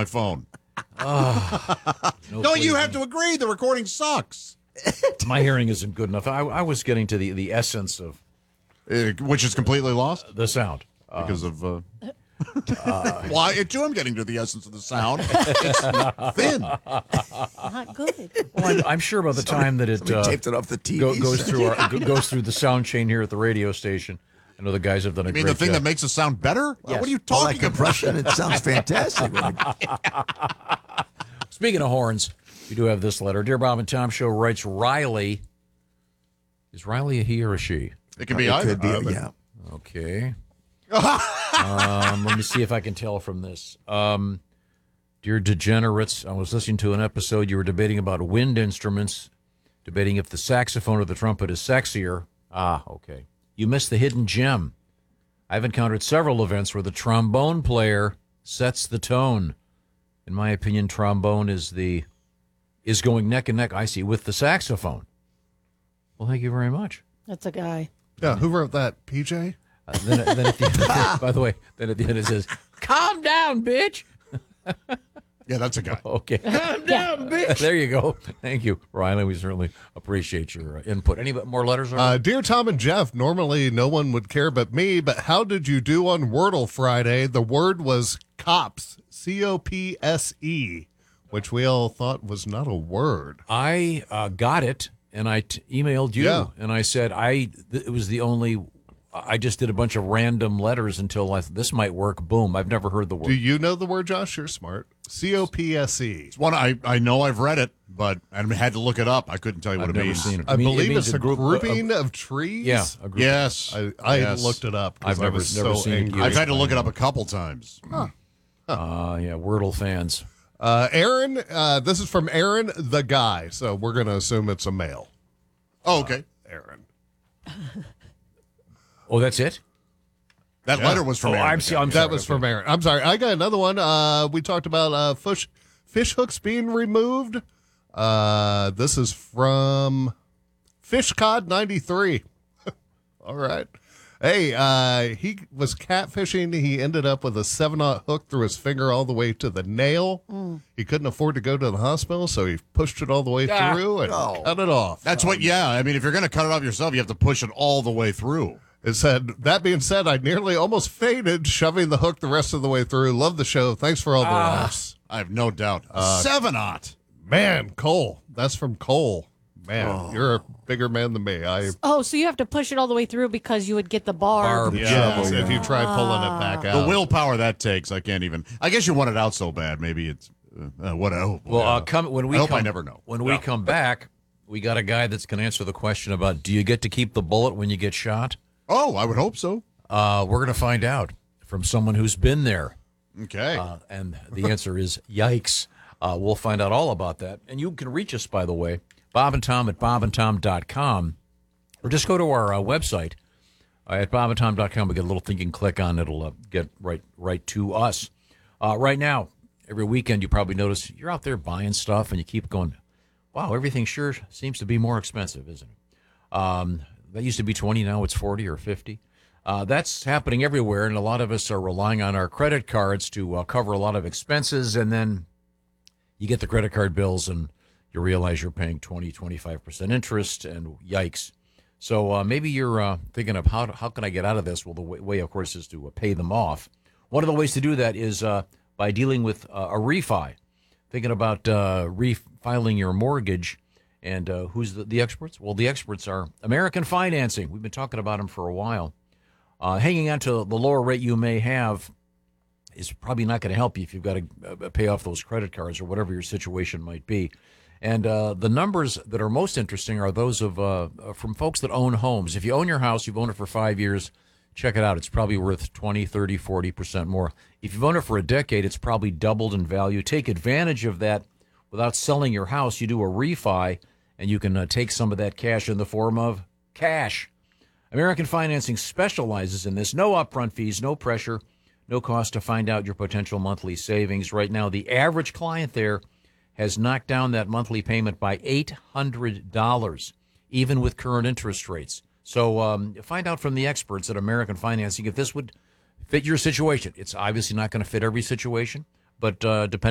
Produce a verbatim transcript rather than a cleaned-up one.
my phone. Oh, no Don't you pleasing. have to agree? The recording sucks. My hearing isn't good enough. I, I was getting to the, the essence of Uh, which is completely lost the sound. because of. Uh, uh, well, I too am getting to the essence of the sound. It's thin. Not good. Well, I'm, I'm sure by the time that it, Somebody uh, taped it off the T V. go, goes through our, go- goes through the sound chain here at the radio station, I know the guys have done a You mean great the thing job. that makes the sound better? Yes. What are you All that talking about? compression, it sounds fantastic. Speaking of horns, we do have this letter. Dear Bob and Tom Show writes Riley. Is Riley a he or a she? It could be It either. could be, Uh, but- yeah. Okay. um, let me see if I can tell from this. Um, dear degenerates, I was listening to an episode. You were debating about wind instruments, debating if the saxophone or the trumpet is sexier. Ah, okay. You missed the hidden gem. I've encountered several events where the trombone player sets the tone. In my opinion, trombone is the is going neck and neck. I see with the saxophone. Well, thank you very much. That's a guy. Yeah, who wrote that? P J? Uh, then, then at the end, by the way, then at the end it says, "Calm down, bitch." Yeah, that's a guy. Okay, calm down, bitch. There you go. Thank you, Riley. We certainly appreciate your uh, input. Any more letters? Uh, Dear Tom and Jeff, normally no one would care but me, but how did you do on Wordle Friday? The word was cops, C O P S E, which we all thought was not a word. I uh, got it, and I t- emailed you, Yeah. and I said I th- it was the only. I just did a bunch of random letters until I th- this might work. Boom! I've never heard the word. Do you know the word, Josh? You're smart. C O P S E. It's one I, I know I've read it, but I had to look it up. I couldn't tell you what I've it never means. seen it. I It mean- it believe means it's a, group- grouping of trees. Yeah, a group. Yes. I, I yes. looked it up I've because I never- was never so seen it angry. used. I've had to look it up a couple times. Uh, yeah, Wordle fans. Uh, Aaron, uh, this is from Aaron the guy, so we're going to assume it's a male. Oh, okay. Aaron. Oh, that's it. That Yeah. letter was from Oh, Aaron. I'm, the so- guy. I'm That sorry. was okay. from Aaron. I'm sorry. I got another one. Uh, we talked about uh, fish, fish hooks being removed. Uh, this is from Fishcod ninety-three. All right. Hey, uh, he was catfishing. He ended up with a seven-aught hook through his finger all the way to the nail. He couldn't afford to go to the hospital, so he pushed it all the way Ah, through and no. cut it off. That's what, yeah. I mean, if you're going to cut it off yourself, you have to push it all the way through. It said, that being said, I nearly almost fainted shoving the hook the rest of the way through. Love the show. Thanks for all the laughs. I have no doubt. Uh, Seven aught. Man, Cole. That's from Cole. Man, you're a bigger man than me. I Oh, so you have to push it all the way through because you would get the barb. Barb. yes, if you try pulling it back out. The willpower that takes, I can't even. I guess you want it out so bad. Maybe it's uh, uh, what? Oh, Well, uh, come when we I hope come, I never know. When we come back, we got a guy that's going to answer the question about: do you get to keep the bullet when you get shot? Oh, I would hope so. Uh, we're going to find out from someone who's been there, Okay. uh, and the answer is yikes. Uh, we'll find out all about that, and you can reach us, by the way, Bob and Tom at bob and tom dot com, or just go to our uh, website uh, at bob and tom dot com. We get a little thing you can click on; it'll uh, get right right to us. Uh, right now, every weekend you probably notice you're out there buying stuff, and you keep going, "Wow, everything sure seems to be more expensive, isn't it?" Um, that used to be twenty, now it's forty or fifty. Uh, that's happening everywhere, and a lot of us are relying on our credit cards to uh, cover a lot of expenses, and then you get the credit card bills, and you realize you're paying twenty, twenty-five percent interest, and yikes. So uh, maybe you're uh, thinking of how how can I get out of this? Well, the way, way of course, is to uh, pay them off. One of the ways to do that is uh, by dealing with uh, a refi. Thinking about uh, refiling your mortgage, and uh, who's the, the experts? Well, the experts are American Financing. We've been talking about them for a while. Uh, hanging on to the lower rate you may have is probably not going to help you if you've got to uh, pay off those credit cards or whatever your situation might be. And uh, the numbers that are most interesting are those of uh, from folks that own homes. If you own your house, you've owned it for five years, check it out. It's probably worth twenty, thirty, forty percent more. If you've owned it for a decade, it's probably doubled in value. Take advantage of that without selling your house. You do a refi, and you can uh, take some of that cash in the form of cash. American Financing specializes in this. No upfront fees, no pressure, no cost to find out your potential monthly savings. Right now, the average client there has knocked down that monthly payment by eight hundred dollars, even with current interest rates. So um, find out from the experts at American Financing if this would fit your situation. It's obviously not going to fit every situation, but uh, depending